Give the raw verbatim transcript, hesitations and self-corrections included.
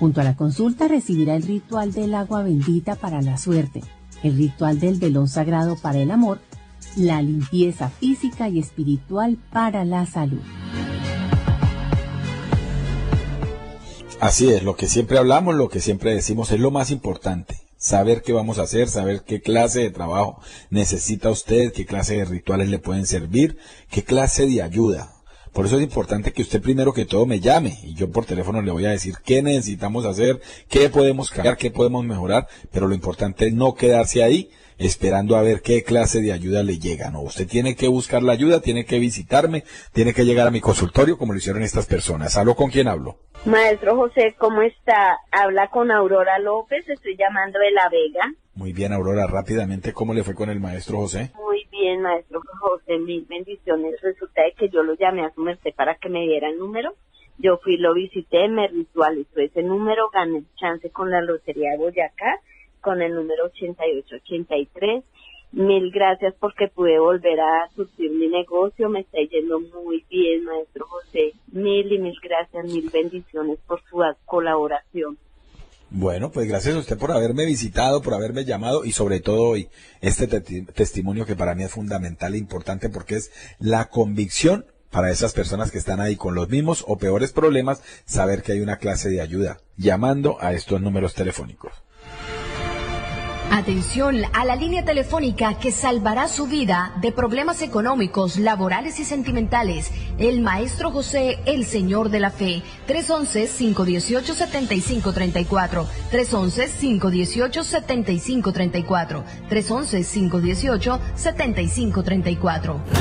Junto a la consulta recibirá el ritual del agua bendita para la suerte, el ritual del velón sagrado para el amor, la limpieza física y espiritual para la salud. Así es, lo que siempre hablamos, lo que siempre decimos es lo más importante. Saber qué vamos a hacer, saber qué clase de trabajo necesita usted, qué clase de rituales le pueden servir, qué clase de ayuda. Por eso es importante que usted primero que todo me llame y yo por teléfono le voy a decir qué necesitamos hacer, qué podemos cambiar, qué podemos mejorar, pero lo importante es no quedarse ahí esperando a ver qué clase de ayuda le llega. No, usted tiene que buscar la ayuda, tiene que visitarme, tiene que llegar a mi consultorio como lo hicieron estas personas. ¿Hablo con quién hablo? Maestro José, ¿cómo está? Habla con Aurora López, estoy llamando de La Vega. Muy bien, Aurora, rápidamente, ¿cómo le fue con el maestro José? Muy bien, maestro José, mil bendiciones. Resulta de que yo lo llamé a su merced para que me diera el número. Yo fui, lo visité, me ritualizó ese número, gané el chance con la Lotería de Boyacá, con el número ochenta y ocho ochenta y tres. Mil gracias porque pude volver a surtir mi negocio, me está yendo muy bien, maestro José. Mil y mil gracias, mil bendiciones por su colaboración. Bueno, pues gracias a usted por haberme visitado, por haberme llamado y sobre todo hoy este te- testimonio que para mí es fundamental e importante porque es la convicción para esas personas que están ahí con los mismos o peores problemas, saber que hay una clase de ayuda llamando a estos números telefónicos. Atención a la línea telefónica que salvará su vida de problemas económicos, laborales y sentimentales. El Maestro José, el Señor de la Fe. tres once, cinco dieciocho, setenta y cinco treinta y cuatro. tres once, cinco dieciocho, setenta y cinco treinta y cuatro. tres once, cinco dieciocho, setenta y cinco treinta y cuatro.